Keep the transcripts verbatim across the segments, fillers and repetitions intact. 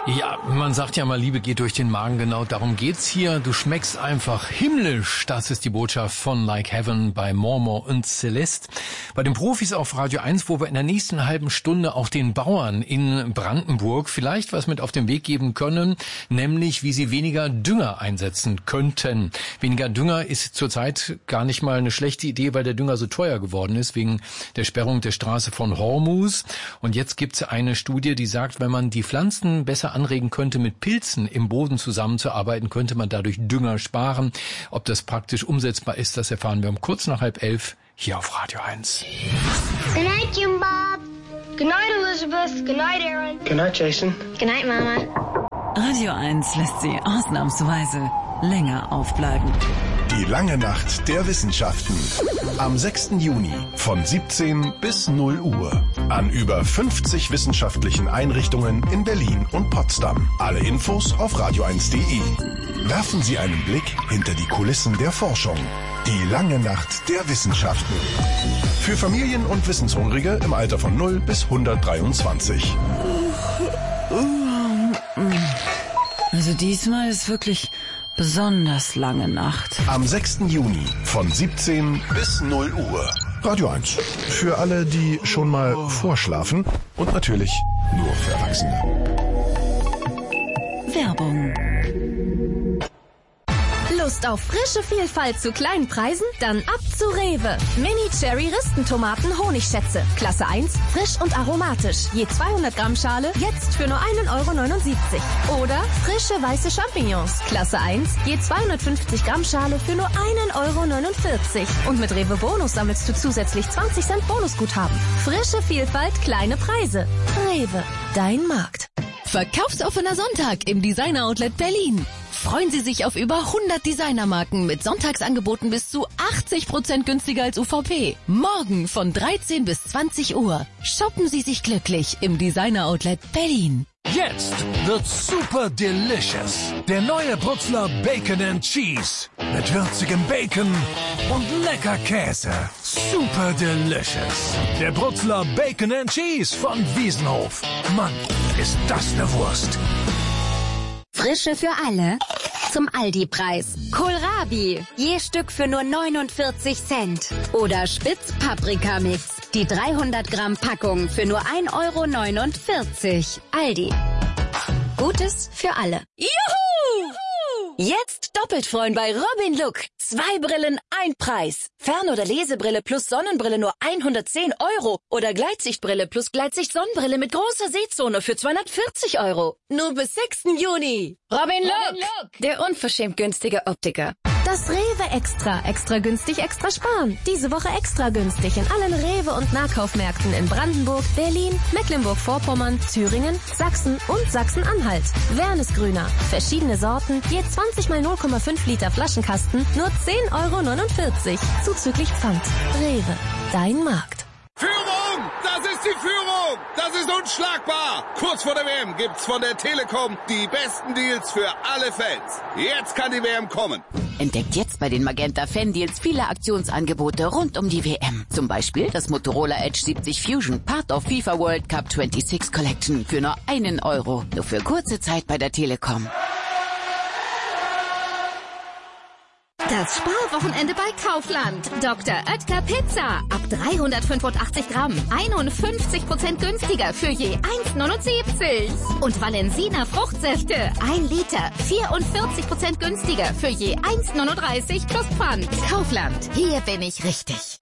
Ja, man sagt ja mal, Liebe geht durch den Magen, genau darum geht's hier. Du schmeckst einfach himmlisch, das ist die Botschaft von Like Heaven bei Mormor und Celeste. Bei den Profis auf Radio eins, wo wir in der nächsten halben Stunde auch den Bauern in Brandenburg vielleicht was mit auf den Weg geben können, nämlich wie sie weniger Dünger einsetzen könnten. Weniger Dünger ist zurzeit gar nicht mal eine schlechte Idee, weil der Dünger so teuer geworden ist, wegen der Sperrung der Straße von Hormuz. Und jetzt gibt's eine Studie, die sagt, wenn man die Pflanzen besser anregen könnte, mit Pilzen im Boden zusammenzuarbeiten, könnte man dadurch Dünger sparen. Ob das praktisch umsetzbar ist, das erfahren wir um kurz nach halb elf hier auf Radio eins. Good night, Jim Bob. Good night, Elizabeth. Good night, Aaron. Good night, Jason. Good night, Mama. Radio eins lässt Sie ausnahmsweise länger aufbleiben. Die lange Nacht der Wissenschaften. Am sechsten Juni von siebzehn bis null Uhr. An über fünfzig wissenschaftlichen Einrichtungen in Berlin und Potsdam. Alle Infos auf radio eins punkt de. Werfen Sie einen Blick hinter die Kulissen der Forschung. Die lange Nacht der Wissenschaften. Für Familien und Wissenshungrige im Alter von null bis hundertdreiundzwanzig. Also diesmal ist wirklich besonders lange Nacht. Am sechsten Juni von siebzehn bis null Uhr. Radio eins. Für alle, die schon mal vorschlafen und natürlich nur für Erwachsene. Werbung. Lust auf frische Vielfalt zu kleinen Preisen? Dann ab zu Rewe. Mini-Cherry-Ristentomaten Honigschätze. Klasse eins, frisch und aromatisch. Je zweihundert Gramm Schale, jetzt für nur einen Euro neunundsiebzig. Oder frische weiße Champignons. Klasse eins, je zweihundertfünfzig Gramm Schale für nur einen Euro neunundvierzig. Und mit Rewe Bonus sammelst du zusätzlich zwanzig Cent Bonusguthaben. Frische Vielfalt, kleine Preise. Rewe, dein Markt. Verkaufsoffener Sonntag im Designer Outlet Berlin. Freuen Sie sich auf über hundert Designermarken mit Sonntagsangeboten bis zu achtzig Prozent günstiger als U V P. Morgen von dreizehn bis zwanzig Uhr. Shoppen Sie sich glücklich im Designer Outlet Berlin. Jetzt wird's super delicious. Der neue Brutzler Bacon and Cheese. Mit würzigem Bacon und lecker Käse. Super delicious. Der Brutzler Bacon and Cheese von Wiesenhof. Mann, ist das eine Wurst. Frische für alle zum Aldi-Preis. Kohlrabi, je Stück für nur neunundvierzig Cent. Oder Spitz-Paprika-Mix, die dreihundert Gramm Packung für nur ein Euro neunundvierzig. Aldi. Gutes für alle. Juhu! Jetzt doppelt freuen bei Robin Look. Zwei Brillen, ein Preis. Fern- oder Lesebrille plus Sonnenbrille nur hundertzehn Euro. Oder Gleitsichtbrille plus Gleitsicht-Sonnenbrille mit großer Sehzone für zweihundertvierzig Euro. Nur bis sechsten Juni. Robin Look, der unverschämt günstige Optiker. Das Rewe Extra. Extra günstig, extra sparen. Diese Woche extra günstig in allen Rewe- und Nahkaufmärkten in Brandenburg, Berlin, Mecklenburg-Vorpommern, Thüringen, Sachsen und Sachsen-Anhalt. Wernesgrüner. Verschiedene Sorten, je zwanzig mal null Komma fünf Liter Flaschenkasten, nur zehn Euro neunundvierzig. Zuzüglich Pfand. Rewe. Dein Markt. Führung! Das ist die Führung! Das ist unschlagbar! Kurz vor der W M gibt's von der Telekom die besten Deals für alle Fans. Jetzt kann die W M kommen. Entdeckt jetzt bei den Magenta Fan Deals viele Aktionsangebote rund um die W M. Zum Beispiel das Motorola Edge siebzig Fusion, Part of FIFA World Cup sechsundzwanzig Collection für nur einen Euro. Nur für kurze Zeit bei der Telekom. Das Sparwochenende bei Kaufland. Doktor Oetker Pizza. Ab dreihundertfünfundachtzig Gramm. einundfünfzig Prozent günstiger für je eins neunundsiebzig. Und Valensina Fruchtsäfte. ein Liter. vierundvierzig Prozent günstiger für je eins neununddreißig plus Pfand. Kaufland. Hier bin ich richtig.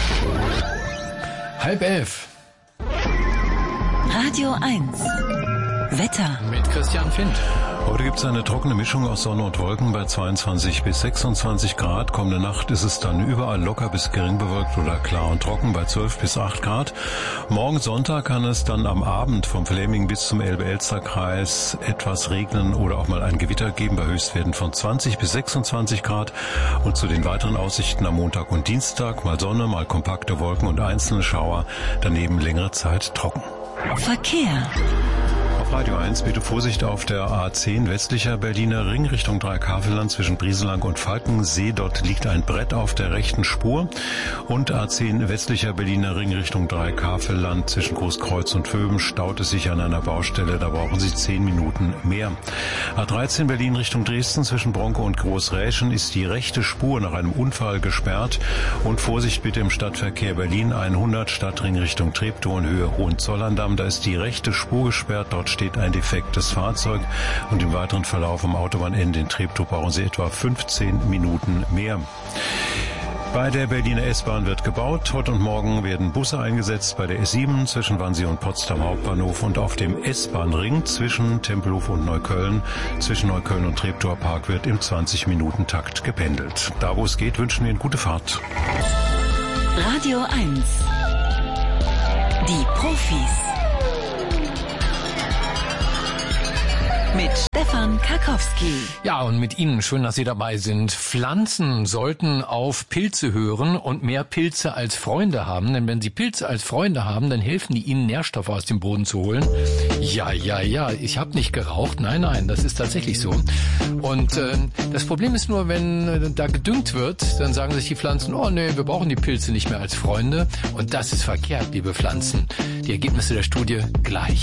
Halb elf. Radio eins. Wetter. Mit Christian Findt. Heute gibt es eine trockene Mischung aus Sonne und Wolken bei zweiundzwanzig bis sechsundzwanzig Grad. Kommende Nacht ist es dann überall locker bis gering bewölkt oder klar und trocken bei zwölf bis acht Grad. Morgen Sonntag kann es dann am Abend vom Fläming bis zum Elbe-Elster-Kreis etwas regnen oder auch mal ein Gewitter geben bei Höchstwerten von zwanzig bis sechsundzwanzig Grad. Und zu den weiteren Aussichten am Montag und Dienstag mal Sonne, mal kompakte Wolken und einzelne Schauer, daneben längere Zeit trocken. Verkehr. Radio eins, bitte Vorsicht auf der A zehn westlicher Berliner Ring Richtung Dreikäferland zwischen Brieselang und Falkensee. Dort liegt ein Brett auf der rechten Spur. Und A zehn westlicher Berliner Ring Richtung Dreikäferland zwischen Großkreuz und Vöben staut es sich an einer Baustelle. Da brauchen Sie zehn Minuten mehr. A dreizehn Berlin Richtung Dresden zwischen Bronco und Großräschen ist die rechte Spur nach einem Unfall gesperrt. Und Vorsicht bitte im Stadtverkehr Berlin hundert Stadtring Richtung Treptow in Höhe Hohenzollern-Damm. Da ist die rechte Spur gesperrt. Dort steht ein defektes Fahrzeug. Und im weiteren Verlauf am Autobahnende in Treptow brauchen Sie etwa fünfzehn Minuten mehr. Bei der Berliner S-Bahn wird gebaut. Heute und morgen werden Busse eingesetzt bei der S sieben zwischen Wannsee und Potsdam Hauptbahnhof und auf dem S-Bahn-Ring zwischen Tempelhof und Neukölln. Zwischen Neukölln und Treptower Park wird im zwanzig-Minuten-Takt gependelt. Da, wo es geht, wünschen wir Ihnen gute Fahrt. Radio eins. Die Profis. Mit Stefan Karkowski. Ja, und mit Ihnen, schön, dass Sie dabei sind. Pflanzen sollten auf Pilze hören und mehr Pilze als Freunde haben. Denn wenn Sie Pilze als Freunde haben, dann helfen die Ihnen, Nährstoffe aus dem Boden zu holen. Ja, ja, ja, ich habe nicht geraucht. Nein, nein, das ist tatsächlich so. Und äh, das Problem ist nur, wenn äh, da gedüngt wird, dann sagen sich die Pflanzen, oh nee, wir brauchen die Pilze nicht mehr als Freunde. Und das ist verkehrt, liebe Pflanzen. Die Ergebnisse der Studie gleich.